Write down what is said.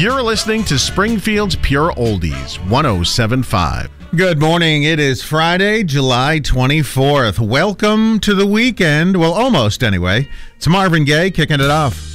You're listening to Springfield's Pure Oldies, 107.5. Good morning. It is Friday, July 24th. Welcome to the weekend. Well, almost anyway. It's Marvin Gaye kicking it off.